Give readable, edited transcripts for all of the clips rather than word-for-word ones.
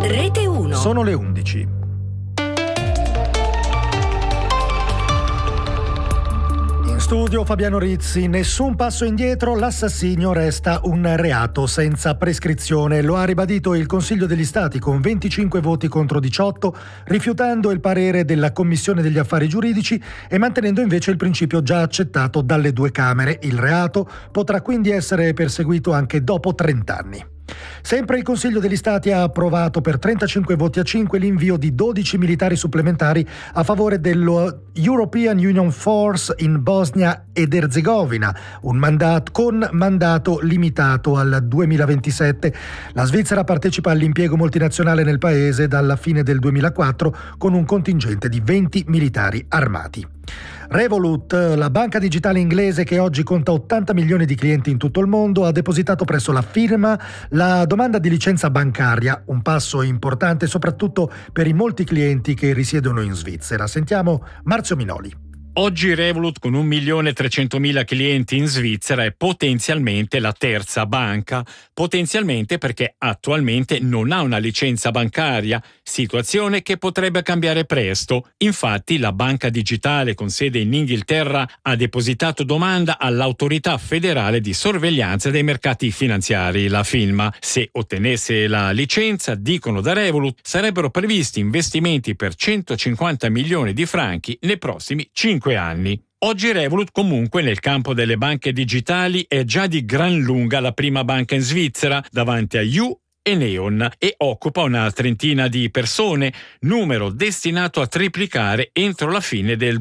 Rete 1. Sono le 11. In studio Fabiano Rizzi. Nessun passo indietro, l'assassinio resta un reato senza prescrizione. Lo ha ribadito il Consiglio degli Stati con 25 voti contro 18, rifiutando il parere della Commissione degli Affari Giuridici e mantenendo invece il principio già accettato dalle due Camere. Il reato potrà quindi essere perseguito anche dopo 30 anni. Sempre il Consiglio degli Stati ha approvato per 35 voti a 5 l'invio di 12 militari supplementari a favore dello European Union Force in Bosnia ed Erzegovina, con mandato limitato al 2027. La Svizzera partecipa all'impiego multinazionale nel paese dalla fine del 2004 con un contingente di 20 militari armati. Revolut, la banca digitale inglese che oggi conta 80 milioni di clienti in tutto il mondo, ha depositato presso la firma la domanda di licenza bancaria, un passo importante soprattutto per i molti clienti che risiedono in Svizzera. Sentiamo Marzio Minoli. Oggi Revolut, con 1.300.000 clienti in Svizzera, è potenzialmente la terza banca, potenzialmente perché attualmente non ha una licenza bancaria, situazione che potrebbe cambiare presto. Infatti la banca digitale con sede in Inghilterra ha depositato domanda all'Autorità federale di sorveglianza dei mercati finanziari, la FINMA. Se ottenesse la licenza, dicono da Revolut, sarebbero previsti investimenti per 150 milioni di franchi nei prossimi 5 anni. Oggi Revolut comunque nel campo delle banche digitali è già di gran lunga la prima banca in Svizzera davanti a You e Neon e occupa una trentina di persone, numero destinato a triplicare entro la fine del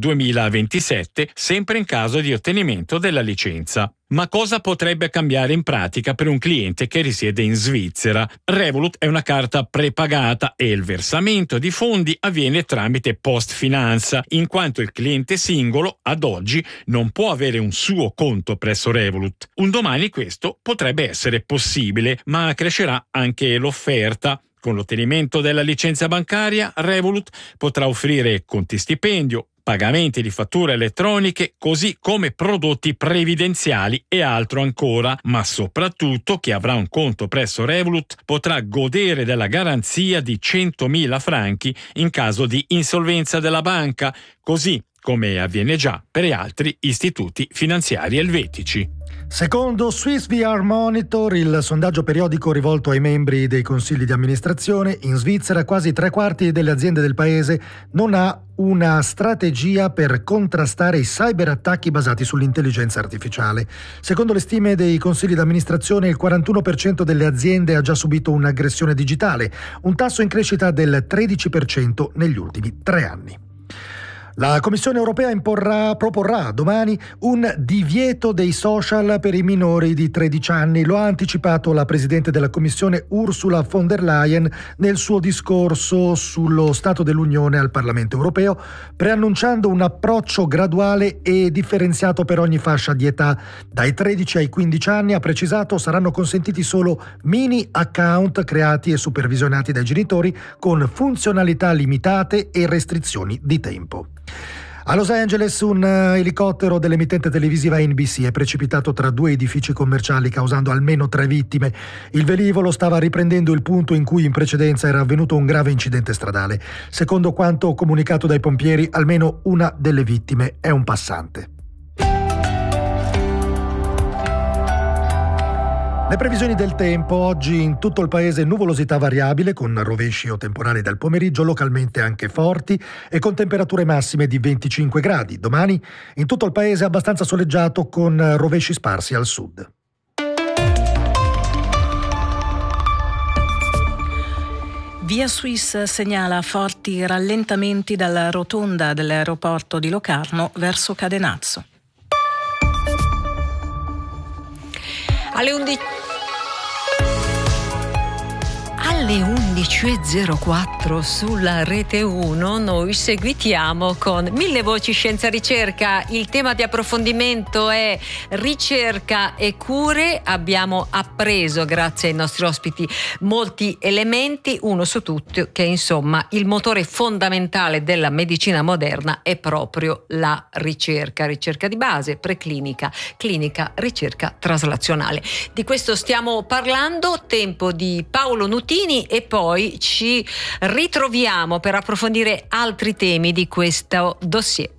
2027, sempre in caso di ottenimento della licenza. Ma cosa potrebbe cambiare in pratica per un cliente che risiede in Svizzera? Revolut è una carta prepagata e il versamento di fondi avviene tramite PostFinanza, in quanto il cliente singolo, ad oggi, non può avere un suo conto presso Revolut. Un domani questo potrebbe essere possibile, ma crescerà anche l'offerta. Con l'ottenimento della licenza bancaria, Revolut potrà offrire conti stipendio, pagamenti di fatture elettroniche, così come prodotti previdenziali e altro ancora, ma soprattutto chi avrà un conto presso Revolut potrà godere della garanzia di 100.000 franchi in caso di insolvenza della banca, così come avviene già per altri istituti finanziari elvetici. Secondo Swiss VR Monitor, il sondaggio periodico rivolto ai membri dei consigli di amministrazione, in Svizzera quasi 3/4 delle aziende del paese non ha una strategia per contrastare i cyberattacchi basati sull'intelligenza artificiale. Secondo le stime dei consigli di amministrazione, il 41% delle aziende ha già subito un'aggressione digitale, un tasso in crescita del 13% negli ultimi 3 anni. La Commissione europea proporrà domani un divieto dei social per i minori di 13 anni. Lo ha anticipato la Presidente della Commissione Ursula von der Leyen nel suo discorso sullo Stato dell'Unione al Parlamento europeo, preannunciando un approccio graduale e differenziato per ogni fascia di età. Dai 13 ai 15 anni, ha precisato, saranno consentiti solo mini account creati e supervisionati dai genitori con funzionalità limitate e restrizioni di tempo. A Los Angeles un elicottero dell'emittente televisiva NBC è precipitato tra 2 edifici commerciali causando almeno 3 vittime. Il velivolo stava riprendendo il punto in cui in precedenza era avvenuto un grave incidente stradale. Secondo quanto comunicato dai pompieri, almeno una delle vittime è un passante. Le previsioni del tempo: oggi in tutto il paese nuvolosità variabile con rovesci o temporali dal pomeriggio, localmente anche forti e con temperature massime di 25 gradi. Domani in tutto il paese abbastanza soleggiato con rovesci sparsi al sud. Via Swiss segnala forti rallentamenti dalla rotonda dell'aeroporto di Locarno verso Cadenazzo. Alle 11.04 sulla Rete 1 noi seguitiamo con Mille Voci Scienza Ricerca. Il tema di approfondimento è ricerca e cure. Abbiamo appreso, grazie ai nostri ospiti, molti elementi, uno su tutti, che insomma il motore fondamentale della medicina moderna è proprio la ricerca di base, preclinica, clinica, ricerca traslazionale. Di questo stiamo parlando. Tempo di Paolo Nutini Baldini e poi ci ritroviamo per approfondire altri temi di questo dossier.